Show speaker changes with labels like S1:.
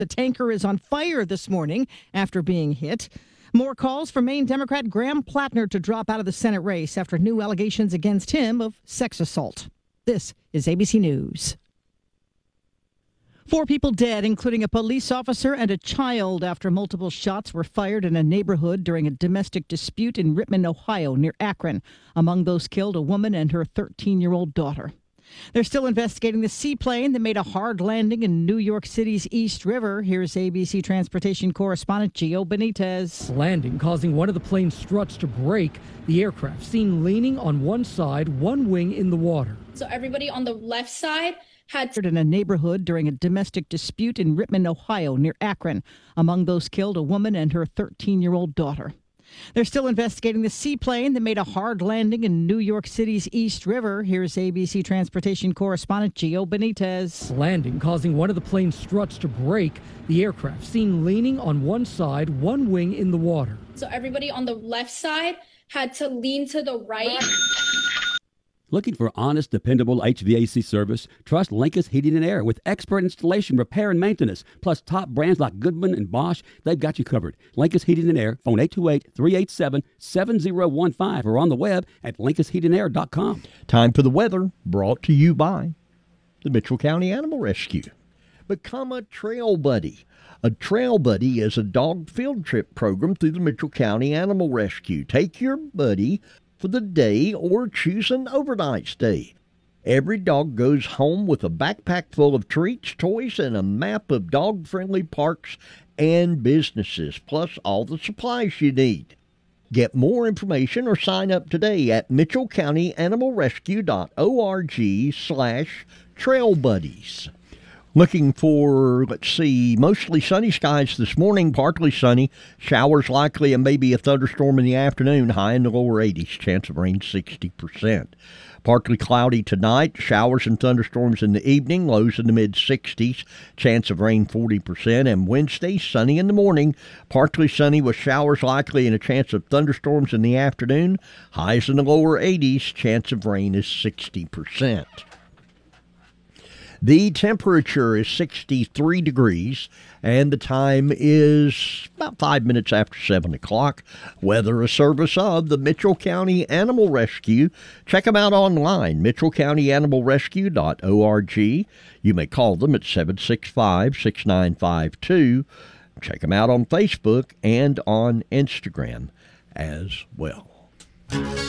S1: The tanker is on fire this morning after being hit. More calls for Maine Democrat Graham Plattner to drop out of the Senate race after new allegations against him of sex assault. This is ABC News. 4 people dead, including a police officer and a child, after multiple shots were fired in a neighborhood during a domestic dispute in Rittman, Ohio, near Akron. Among those killed, a woman and her 13-year-old daughter. They're still investigating the seaplane that made a hard landing in New York City's East River. Here's ABC transportation correspondent Gio Benitez.
S2: The landing causing one of the plane's struts to break. The aircraft seen leaning on one side, one wing in the water.
S3: So everybody on the left side had
S1: in a neighborhood during a domestic dispute in Rittman, Ohio, near Akron. Among those killed, a woman and her 13-year-old daughter. They're still investigating the seaplane that made a hard landing in New York City's East River. Here's ABC transportation correspondent Gio Benitez.
S2: The landing causing one of the plane's struts to break. The aircraft seen leaning on one side, one wing in the water.
S3: So everybody on the left side had to lean to the right.
S4: Looking for honest, dependable HVAC service? Trust Linkus Heating and Air with expert installation, repair, and maintenance. Plus top brands like Goodman and Bosch. They've got you covered. Linkus Heating and Air. Phone 828-387-7015 or on the web at LinkusHeatingAir.com.
S5: Time for the weather, brought to you by the Mitchell County Animal Rescue. Become a Trail Buddy. A Trail Buddy is a dog field trip program through the Mitchell County Animal Rescue. Take your buddy for the day or choose an overnight stay. Every dog goes home with a backpack full of treats, toys, and a map of dog-friendly parks and businesses, plus all the supplies you need. Get more information or sign up today at mitchellcountyanimalrescue.org/trailbuddies. Looking for, mostly sunny skies this morning, partly sunny, showers likely, and maybe a thunderstorm in the afternoon, high in the lower 80s, chance of rain 60%. Partly cloudy tonight, showers and thunderstorms in the evening, lows in the mid-60s, chance of rain 40%, and Wednesday, sunny in the morning, partly sunny with showers likely and a chance of thunderstorms in the afternoon, highs in the lower 80s, chance of rain is 60%. The temperature is 63 degrees, and the time is about 5 minutes after 7 o'clock. Weather, a service of the Mitchell County Animal Rescue. Check them out online, mitchellcountyanimalrescue.org. You may call them at 765-6952. Check them out on Facebook and on Instagram as well.